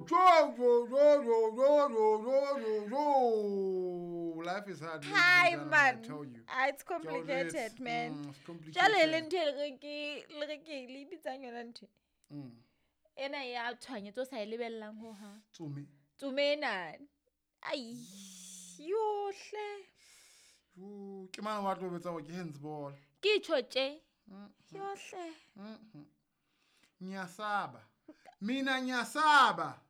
Life is hard. Hi, I man. tell you. It's complicated, man. It's complicated. Jale le ntho le re ke le bitsang yona ntho. Ena ya tshwanyetso sa e lebellang ho ha. Tsumena. Ai. Yohle. Ke mang wa tlo betsa go ke handsball. Ke tshotse. Yohle. Nyasaba. Mina nyasaba.